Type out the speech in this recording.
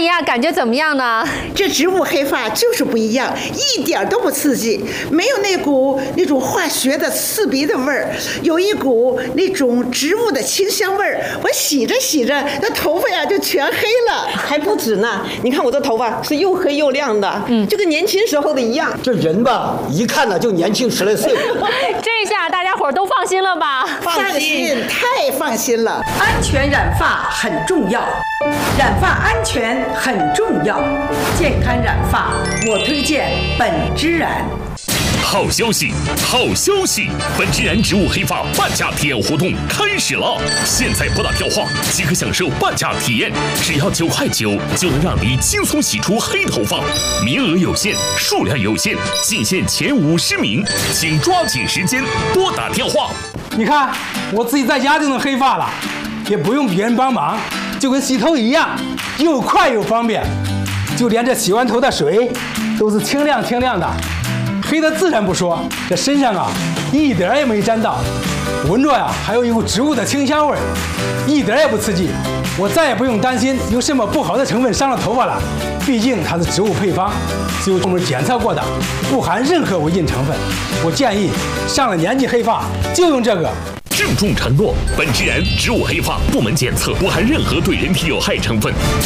姨啊，感觉怎么样呢？ 这植物黑发就是不一样，一点都不刺激，没有那种化学的刺鼻的味儿，有一股那种植物的清香味儿。我洗着洗着，那头发呀就全黑了。 还不止呢，你看我这头发是又黑又亮的，就跟年轻时候的一样。 这人吧，一看呢就年轻10来岁。 这下大家伙都放心了吧？ 放心，太放心了。 安全染发很重要，染发安全很重要，健康染发我推荐本之染。 好消息，好消息！本之然植物黑发半价体验活动开始了，现在拨打电话即可享受半价体验，只要9块9就能让你轻松洗出黑头发，名额有限，数量有限，仅限前50名，请抓紧时间拨打电话。 你看，我自己在家就能黑发了，也不用别人帮忙，就跟洗头一样，又快又方便，就连这洗完头的水都是清亮清亮的。黑的自然不说，这身上啊一点也没沾到，闻着呀还有一股植物的清香味，一点也不刺激。我再也不用担心有什么不好的成分伤了头发了，毕竟它是植物配方，是由专门检测过的，不含任何违禁成分。我建议上了年纪黑发就用这个。 郑重承诺，本之然植物黑发部门检测不含任何对人体有害成分。